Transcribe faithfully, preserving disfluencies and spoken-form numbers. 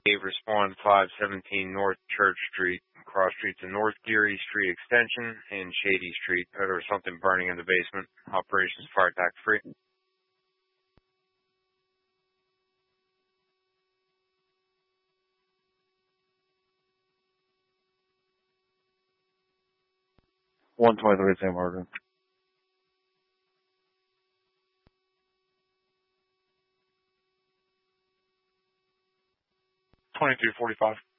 Respond five seventeen North Church Street, cross street to North Geary Street Extension and Shady Street. There was something burning in the basement. Operations fire attack free. one twenty-three Saint Martin. twenty-two forty-five.